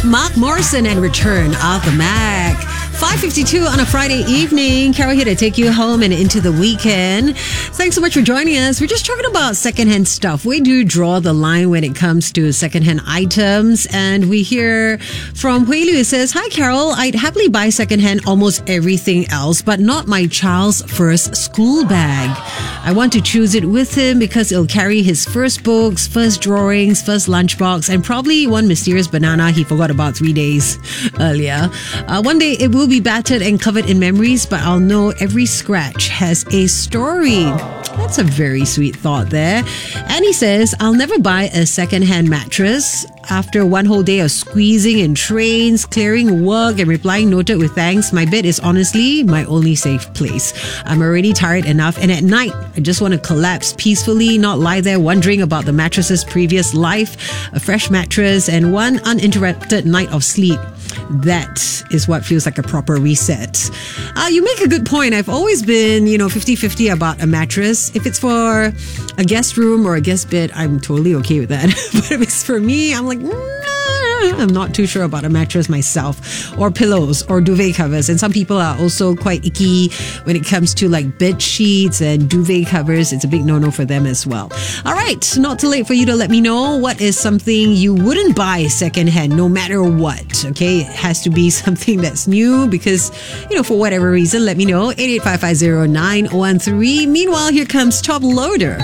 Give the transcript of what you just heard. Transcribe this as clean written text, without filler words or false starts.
Mark Morrison and Return of the Mac. 5:52 on a Friday evening. Carol here to take you home and into the weekend. Thanks so much for joining us. We're just talking about secondhand stuff. Where do you draw the line when it comes to secondhand items? And we hear from Hui Liu. It says, "Hi Carol, I'd happily buy secondhand almost everything else, but not my child's first school bag. I want to choose it with him because it'll carry his first books, first drawings, first lunchbox, and probably one mysterious banana he forgot about 3 days earlier. One day it will be battered and covered in memories, but I'll know every scratch has a story." That's a very sweet thought there. And he says, "I'll never buy a second-hand mattress. After one whole day of squeezing in trains, clearing work, and replying noted with thanks, my bed is honestly my only safe place. I'm already tired enough, and at night, I just want to collapse peacefully, not lie there wondering about the mattress's previous life, a fresh mattress, and one uninterrupted night of sleep. That is what feels like a proper reset." You make a good point. I've always been, 50-50 about a mattress. If it's for a guest room or a guest bed, I'm totally okay with that. But if it's for me, I'm like, I'm not too sure about a mattress myself, or pillows or duvet covers. And some people are also quite icky when it comes to like bed sheets and duvet covers. It's a big no-no for them as well. All right, not too late for you to let me know what is something you wouldn't buy secondhand no matter what. Okay, it has to be something that's new because, for whatever reason, let me know. 885509113. Meanwhile, here comes Top Loader.